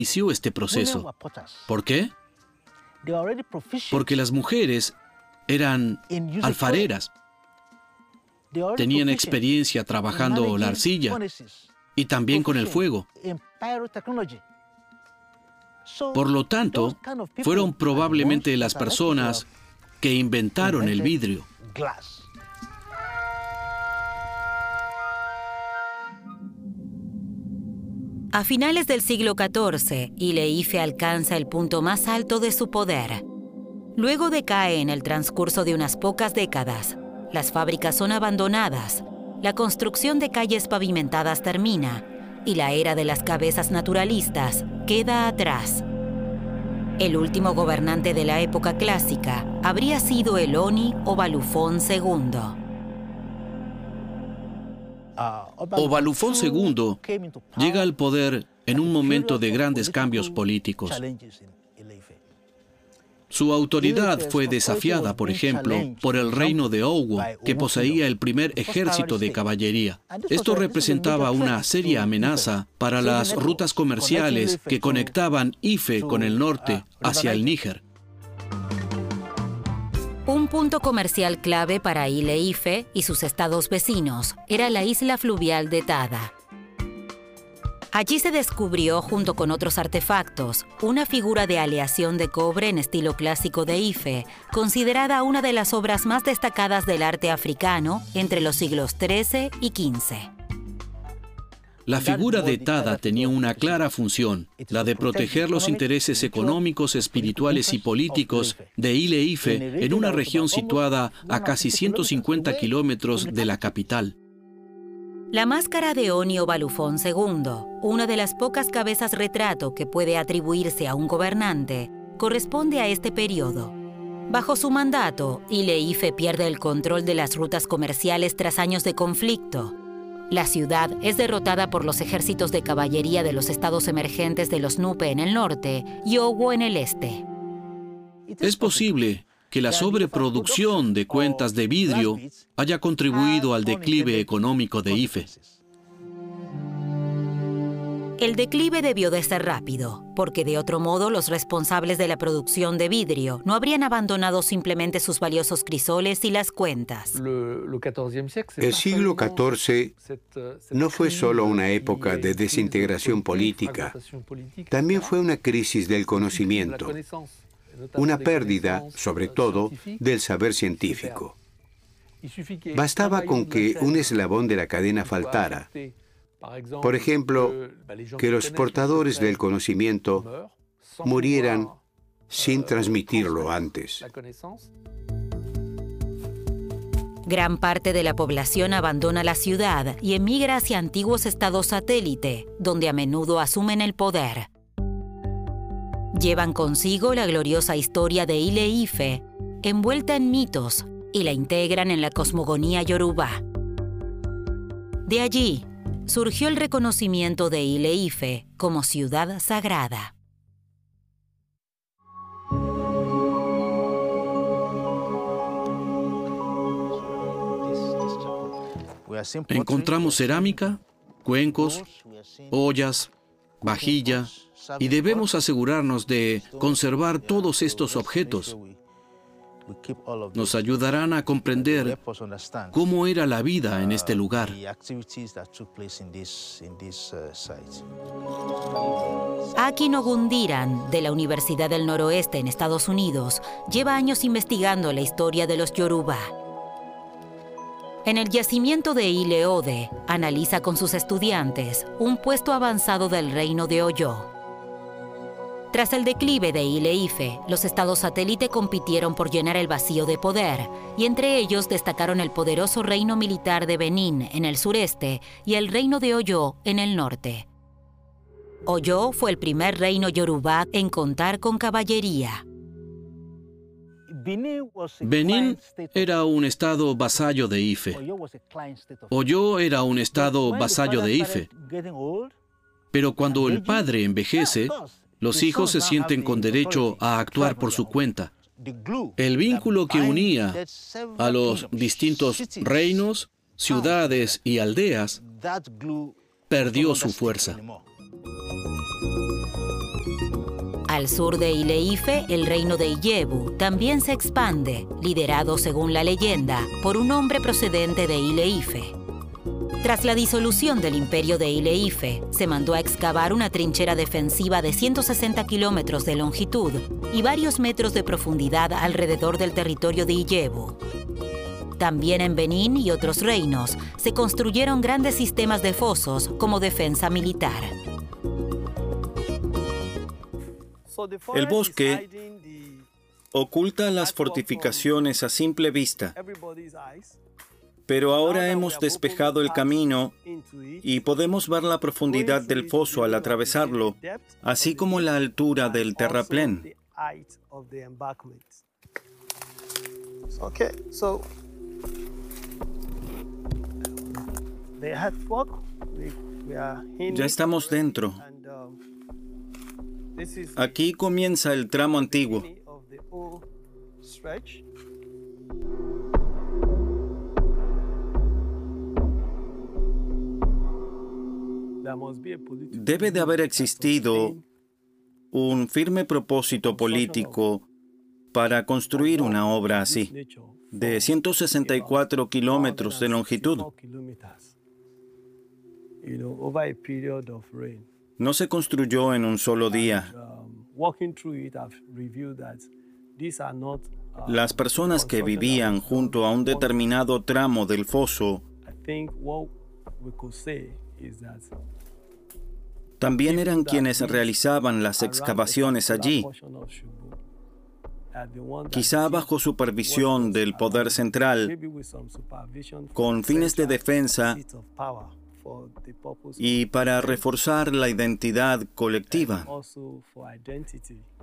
inició este proceso. ¿Por qué? Porque las mujeres eran alfareras, tenían experiencia trabajando la arcilla y también con el fuego. Por lo tanto, fueron probablemente las personas que inventaron el vidrio. A finales del siglo XIV, Ile-Ife alcanza el punto más alto de su poder. Luego decae en el transcurso de unas pocas décadas. Las fábricas son abandonadas, la construcción de calles pavimentadas termina y la era de las cabezas naturalistas queda atrás. El último gobernante de la época clásica habría sido el Oni Obalufón II. Obalufón II llega al poder en un momento de grandes cambios políticos. Su autoridad fue desafiada, por ejemplo, por el reino de Owo, que poseía el primer ejército de caballería. Esto representaba una seria amenaza para las rutas comerciales que conectaban Ife con el norte hacia el Níger. Un punto comercial clave para Ile-Ife y sus estados vecinos era la isla fluvial de Tada. Allí se descubrió, junto con otros artefactos, una figura de aleación de cobre en estilo clásico de Ife, considerada una de las obras más destacadas del arte africano entre los siglos XIII y XV. La figura de Tada tenía una clara función, la de proteger los intereses económicos, espirituales y políticos de Ile-Ife en una región situada a casi 150 kilómetros de la capital. La máscara de Oni Obalufón II, una de las pocas cabezas retrato que puede atribuirse a un gobernante, corresponde a este periodo. Bajo su mandato, Ile-Ife pierde el control de las rutas comerciales tras años de conflicto. La ciudad es derrotada por los ejércitos de caballería de los estados emergentes de los Nupe en el norte y Owo en el este. Es posible que la sobreproducción de cuentas de vidrio haya contribuido al declive económico de Ife. El declive debió de ser rápido, porque de otro modo los responsables de la producción de vidrio no habrían abandonado simplemente sus valiosos crisoles y las cuentas. El siglo XIV no fue solo una época de desintegración política, también fue una crisis del conocimiento, una pérdida, sobre todo, del saber científico. Bastaba con que un eslabón de la cadena faltara. Por ejemplo, que los portadores del conocimiento murieran sin transmitirlo antes. Gran parte de la población abandona la ciudad y emigra hacia antiguos estados satélite, donde a menudo asumen el poder. Llevan consigo la gloriosa historia de Ile-Ife, envuelta en mitos, y la integran en la cosmogonía yorubá. De allí surgió el reconocimiento de Ile-Ife como ciudad sagrada. Encontramos cerámica, cuencos, ollas, vajilla, y debemos asegurarnos de conservar todos estos objetos. Nos ayudarán a comprender cómo era la vida en este lugar. Akin Ogundiran, de la Universidad del Noroeste en Estados Unidos, lleva años investigando la historia de los yorubá. En el yacimiento de Ile-Ode, analiza con sus estudiantes un puesto avanzado del reino de Oyo. Tras el declive de Ile-Ife, los estados satélite compitieron por llenar el vacío de poder, y entre ellos destacaron el poderoso reino militar de Benín en el sureste y el reino de Oyo en el norte. Oyo fue el primer reino yorubá en contar con caballería. Benín era un estado vasallo de Ife. Oyo era un estado vasallo de Ife. Pero cuando el padre envejece, los hijos se sienten con derecho a actuar por su cuenta. El vínculo que unía a los distintos reinos, ciudades y aldeas perdió su fuerza. Al sur de Ile-Ife, el reino de Ijebu también se expande, liderado, según la leyenda, por un hombre procedente de Ile-Ife. Tras la disolución del imperio de Ile-Ife, se mandó a excavar una trinchera defensiva de 160 kilómetros de longitud y varios metros de profundidad alrededor del territorio de Ijebu. También en Benín y otros reinos se construyeron grandes sistemas de fosos como defensa militar. El bosque oculta las fortificaciones a simple vista, pero ahora hemos despejado el camino y podemos ver la profundidad del foso al atravesarlo, así como la altura del terraplén. Ya estamos dentro. Aquí comienza el tramo antiguo. Debe de haber existido un firme propósito político para construir una obra así, de 164 kilómetros de longitud. No se construyó en un solo día. Las personas que vivían junto a un determinado tramo del foso también eran quienes realizaban las excavaciones allí, quizá bajo supervisión del poder central, con fines de defensa y para reforzar la identidad colectiva.